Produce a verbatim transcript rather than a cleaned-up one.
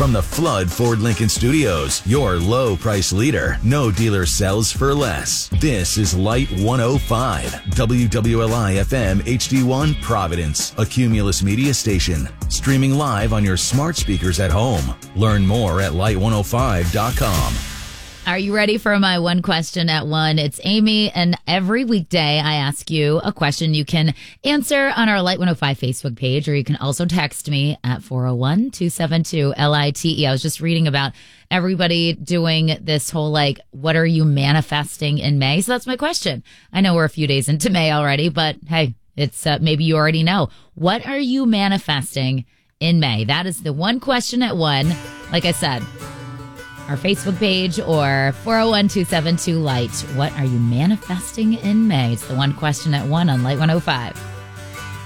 From the Flood Ford Lincoln Studios, your low price leader. No dealer sells for less. This is Light one oh five, W W L I F M H D one Providence, a Cumulus media station. Streaming live on your smart speakers at home. Learn more at light one oh five dot com. Are you ready for my one question at one? It's Amy, and every weekday I ask you a question you can answer on our Light one oh five Facebook page, or you can also text me at four oh one, two seven two, L I T E. I was just reading about everybody doing this whole, like, what are you manifesting in May? So that's my question. I know we're a few days into May already, but hey, it's uh, maybe you already know. What are you manifesting in May? That is the one question at one. Like I said, our Facebook page or four oh one, two seven two, LIGHT. What are you manifesting in May? It's the one question at one on Light one oh five.